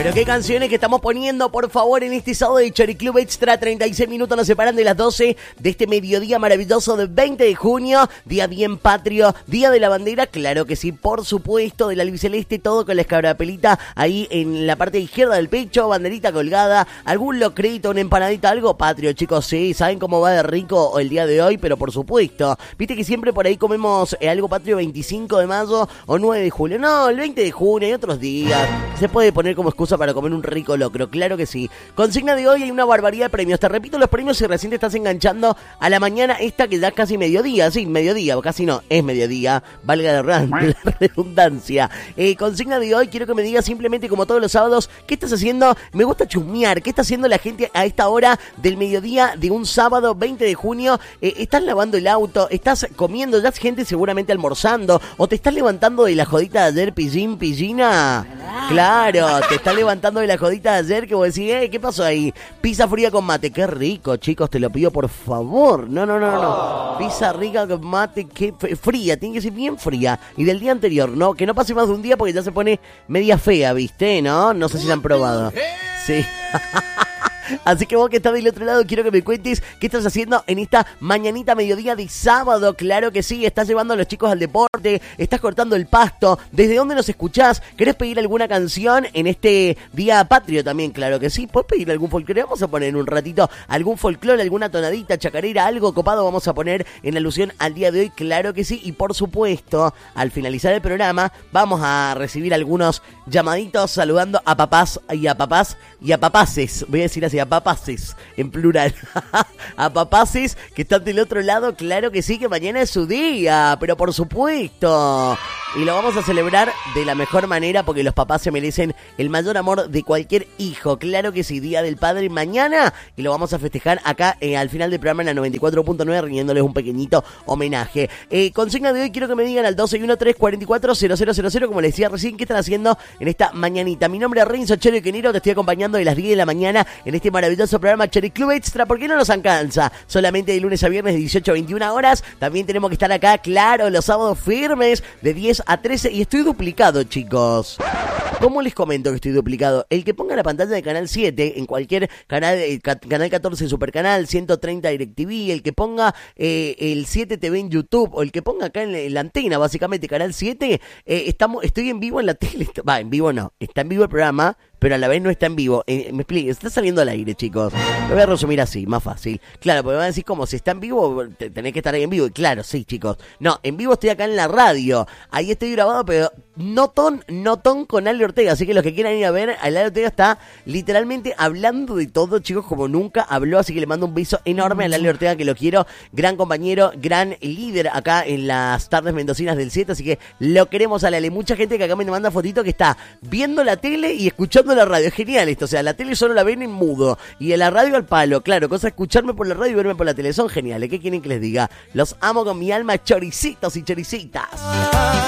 Pero qué canciones que estamos poniendo, por favor, en este sábado de Chori Club Extra. 36 minutos nos separan de las 12 de este mediodía maravilloso del 20 de junio. Día bien patrio, día de la bandera, claro que sí, por supuesto, del albiceleste, todo con la escarapelita ahí en la parte izquierda del pecho, banderita colgada, algún locrito, una empanadita, algo patrio, chicos, sí, saben cómo va de rico el día de hoy, pero por supuesto, viste que siempre por ahí comemos algo patrio 25 de mayo o 9 de julio, no, el 20 de junio y otros días, se puede poner como excusa para comer un rico locro, claro que sí. Consigna de hoy, hay una barbaridad de premios. Te repito los premios si recién te estás enganchando a la mañana esta que ya es casi mediodía. Sí, mediodía, casi no, es mediodía, valga la redundancia. Consigna de hoy, quiero que me digas simplemente como todos los sábados, ¿qué estás haciendo? Me gusta chusmear, ¿qué está haciendo la gente a esta hora del mediodía de un sábado 20 de junio? ¿Estás lavando el auto? ¿Estás comiendo? ¿Ya hay gente seguramente almorzando? ¿O te estás levantando de la jodita de ayer, pillina? Claro, te estás levantando de la jodita de ayer que vos decís, ¿qué pasó ahí? Pizza fría con mate, qué rico, chicos, te lo pido por favor. No. Pizza rica con mate, qué fría, tiene que ser bien fría. Y del día anterior, ¿no? Que no pase más de un día porque ya se pone media fea, ¿viste? No sé si la han probado. Sí. Así que vos que estás del otro lado, quiero que me cuentes qué estás haciendo en esta mañanita mediodía de sábado. Claro que sí, estás llevando a los chicos al deporte, estás cortando el pasto. ¿Desde dónde nos escuchás? ¿Querés pedir alguna canción en este día patrio también? Claro que sí, ¿puedes pedir algún folclore? Vamos a poner en un ratito algún folclore, alguna tonadita, chacarera, algo copado vamos a poner en alusión al día de hoy. Claro que sí, y por supuesto, al finalizar el programa vamos a recibir algunos llamaditos saludando a papás y a papaces. Voy a decir así, a papaces, en plural. A papaces que están del otro lado, claro que sí, que mañana es su día, pero por supuesto. Y lo vamos a celebrar de la mejor manera porque los papás se merecen el mayor amor de cualquier hijo. Claro que sí, Día del Padre mañana. Y lo vamos a festejar acá al final del programa en la 94.9, rindiéndoles un pequeñito homenaje. Consigna de hoy, quiero que me digan al 1213440000, como les decía recién, ¿qué están haciendo en esta mañanita? Mi nombre es Renzo Chero Quenero, te estoy acompañando de las 10 de la mañana en este maravilloso programa Chori Club Extra. ¿Por qué no nos alcanza? Solamente de lunes a viernes de 18 a 21 horas. También tenemos que estar acá, claro, los sábados firmes de 10 a 13 y estoy duplicado, chicos. ¿Cómo les comento que estoy duplicado? El que ponga la pantalla de Canal 7 en cualquier canal, Canal 14 Supercanal, 130 DirecTV, el que ponga el 7 TV en YouTube, o el que ponga acá en la antena, básicamente Canal 7, estoy en vivo en la tele. En vivo no, está en vivo el programa, pero a la vez no está en vivo. Me explico, está saliendo al aire, chicos. Lo voy a resumir así, más fácil. Claro, porque van a decir como si está en vivo, tenés que estar ahí en vivo. Y claro, sí, chicos. No, en vivo estoy acá en la radio. Ahí estoy grabado, pero notón con Ale Ortega. Así que los que quieran ir a ver, Ale Ortega está literalmente hablando de todo, chicos, como nunca habló. Así que le mando un beso enorme a Ale Ortega, que lo quiero. Gran compañero, gran líder acá en las tardes mendocinas del 7. Así que lo queremos a Ale. Mucha gente que acá me manda fotito que está viendo la tele y escuchando la radio. Es genial esto, o sea, la tele solo la ven en mudo y en la radio al palo, claro, cosa escucharme por la radio y verme por la tele, son geniales. ¿Qué quieren que les diga? Los amo con mi alma, choricitos y choricitas.